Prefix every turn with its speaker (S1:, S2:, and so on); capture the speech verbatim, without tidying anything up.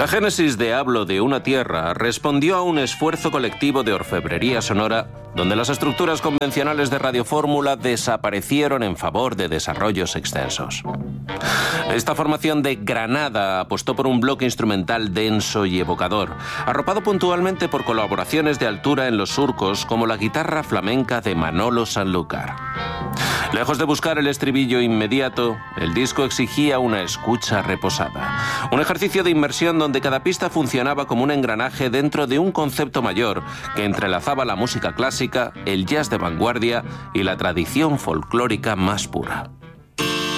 S1: La génesis de Hablo de una tierra respondió a un esfuerzo colectivo de orfebrería sonora donde las estructuras convencionales de radiofórmula desaparecieron en favor de desarrollos extensos. Esta formación de Granada apostó por un bloque instrumental denso y evocador, arropado puntualmente por colaboraciones de altura en los surcos como la guitarra flamenca de Manolo Sanlúcar. Lejos de buscar el estribillo inmediato, el disco exigía una escucha reposada, un ejercicio de inmersión donde cada pista funcionaba como un engranaje dentro de un concepto mayor que entrelazaba la música clásica, el jazz de vanguardia y la tradición folclórica más pura.